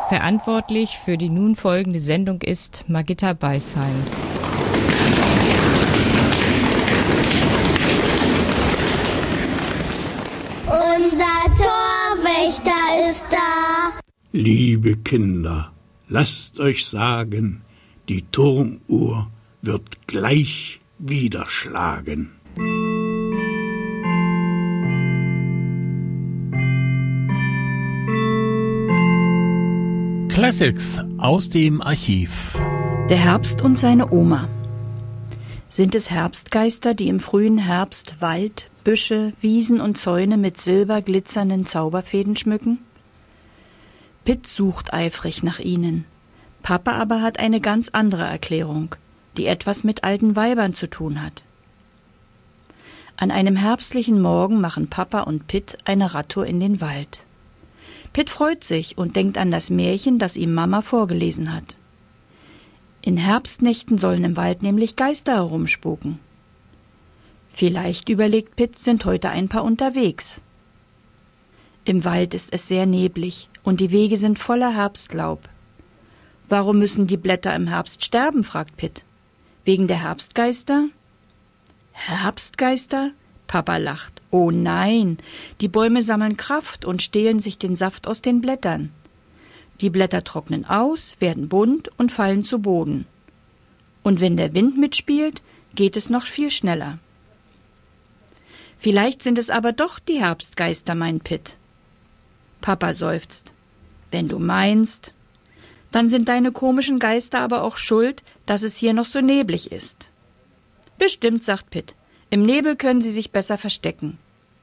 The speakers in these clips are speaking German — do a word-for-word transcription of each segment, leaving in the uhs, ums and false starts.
Verantwortlich für die nun folgende Sendung ist Margitta Beisheim. Unser Torwächter ist da. Liebe Kinder, lasst euch sagen, die Turmuhr wird gleich wieder schlagen. Classics aus dem Archiv. Der Herbst und seine Oma. Sind es Herbstgeister, die im frühen Herbst Wald, Büsche, Wiesen und Zäune mit silberglitzernden Zauberfäden schmücken? Pitt sucht eifrig nach ihnen. Papa aber hat eine ganz andere Erklärung, die etwas mit alten Weibern zu tun hat. An einem herbstlichen Morgen machen Papa und Pitt eine Radtour in den Wald. Pitt freut sich und denkt an das Märchen, das ihm Mama vorgelesen hat. In Herbstnächten sollen im Wald nämlich Geister herumspuken. Vielleicht, überlegt Pitt, sind heute ein paar unterwegs. Im Wald ist es sehr neblig und die Wege sind voller Herbstlaub. Warum müssen die Blätter im Herbst sterben, fragt Pitt. Wegen der Herbstgeister? Herbstgeister? Papa lacht. Oh nein, die Bäume sammeln Kraft und stehlen sich den Saft aus den Blättern. Die Blätter trocknen aus, werden bunt und fallen zu Boden. Und wenn der Wind mitspielt, geht es noch viel schneller. Vielleicht sind es aber doch die Herbstgeister, meint Pitt. Papa seufzt. Wenn du meinst, dann sind deine komischen Geister aber auch schuld, dass es hier noch so neblig ist. Bestimmt, sagt Pitt. Im Nebel können sie sich besser verstecken.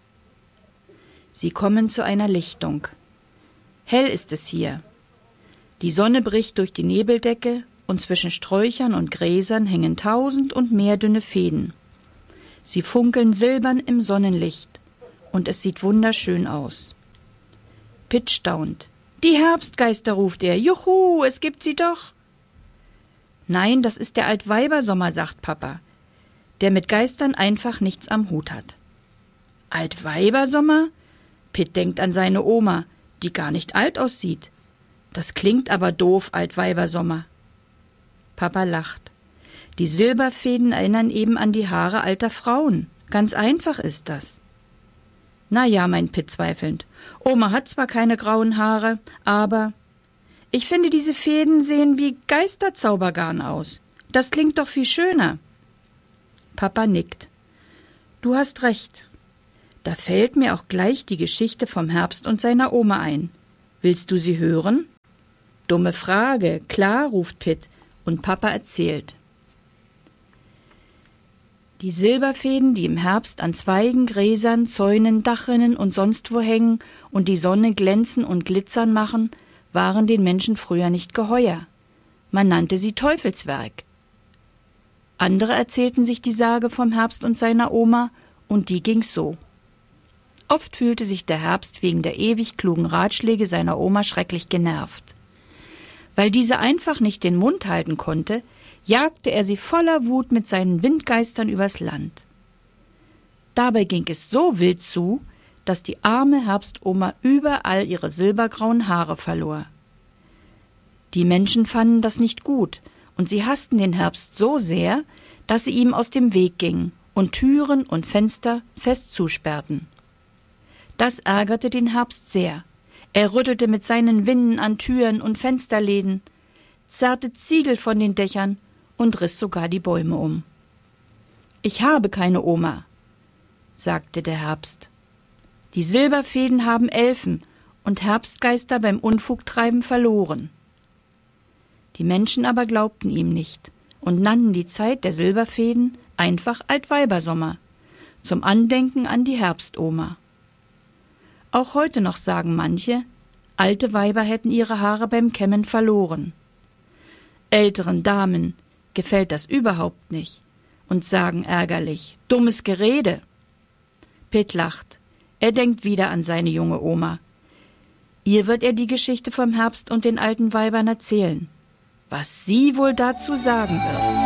Sie kommen zu einer Lichtung. Hell ist es hier. Die Sonne bricht durch die Nebeldecke und zwischen Sträuchern und Gräsern hängen tausend und mehr dünne Fäden. Sie funkeln silbern im Sonnenlicht und es sieht wunderschön aus. Pitt staunt. Die Herbstgeister, ruft er. Juhu, es gibt sie doch. Nein, das ist der Altweibersommer, sagt Papa, der mit Geistern einfach nichts am Hut hat. Altweibersommer? Pitt denkt an seine Oma, die gar nicht alt aussieht. Das klingt aber doof, Altweibersommer. Papa lacht. Die Silberfäden erinnern eben an die Haare alter Frauen. Ganz einfach ist das. Na ja, meint Pitt zweifelnd. Oma hat zwar keine grauen Haare, aber ich finde, diese Fäden sehen wie Geisterzaubergarn aus. Das klingt doch viel schöner. Papa nickt. Du hast recht. Da fällt mir auch gleich die Geschichte vom Herbst und seiner Oma ein. Willst du sie hören? Dumme Frage, klar, ruft Pitt, und Papa erzählt. Die Silberfäden, die im Herbst an Zweigen, Gräsern, Zäunen, Dachrinnen und sonst wo hängen und die Sonne glänzen und glitzern machen, waren den Menschen früher nicht geheuer. Man nannte sie Teufelswerk. Andere erzählten sich die Sage vom Herbst und seiner Oma, und die ging's so. Oft fühlte sich der Herbst wegen der ewig klugen Ratschläge seiner Oma schrecklich genervt. Weil diese einfach nicht den Mund halten konnte, jagte er sie voller Wut mit seinen Windgeistern übers Land. Dabei ging es so wild zu, dass die arme Herbstoma überall ihre silbergrauen Haare verlor. Die Menschen fanden das nicht gut, und sie hassten den Herbst so sehr, dass sie ihm aus dem Weg gingen und Türen und Fenster fest zusperrten. Das ärgerte den Herbst sehr. Er rüttelte mit seinen Winden an Türen und Fensterläden, zerrte Ziegel von den Dächern und riss sogar die Bäume um. »Ich habe keine Oma«, sagte der Herbst. »Die Silberfäden haben Elfen und Herbstgeister beim Unfugtreiben verloren.« Die Menschen aber glaubten ihm nicht und nannten die Zeit der Silberfäden einfach Altweibersommer, zum Andenken an die Herbstoma. Auch heute noch sagen manche, alte Weiber hätten ihre Haare beim Kämmen verloren. Älteren Damen gefällt das überhaupt nicht und sagen ärgerlich, dummes Gerede. Pitt lacht. Er denkt wieder an seine junge Oma. Ihr wird er die Geschichte vom Herbst und den alten Weibern erzählen. Was sie wohl dazu sagen wird.